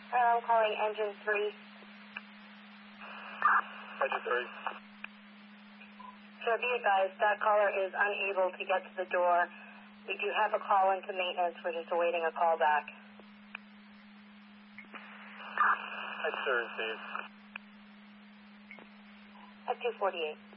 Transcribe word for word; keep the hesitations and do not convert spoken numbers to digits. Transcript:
Uh, I'm calling engine three. Engine three. So be advised, that caller is unable to get to the door. We do have a call into maintenance. We're just awaiting a call back. Engine three received. At two forty-eight.